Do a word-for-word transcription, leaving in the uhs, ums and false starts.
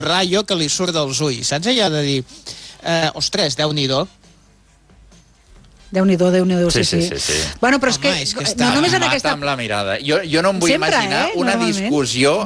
rayo que li surt dels ulls, saps allò de dir, eh, ostres, Déu-n'hi-do. Déu-n'hi-do, Déu-n'hi-do, sí, Sí, sí. sí, sí, sí. Bueno, però és Home, que, és que no està- només en Mata aquesta... amb la mirada. Jo, jo no em vull Sempre, imaginar eh, una normalment. discussió